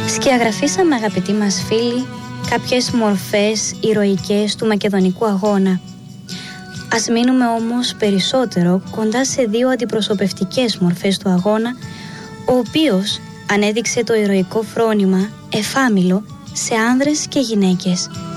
Σκιαγραφίσαμε, αγαπητοί μας φίλοι, κάποιες μορφές ηρωικές του μακεδονικού αγώνα. Ας μείνουμε όμως περισσότερο κοντά σε δύο αντιπροσωπευτικές μορφές του αγώνα, ο οποίος ανέδειξε το ηρωικό φρόνημα εφάμιλο σε άνδρες και γυναίκες.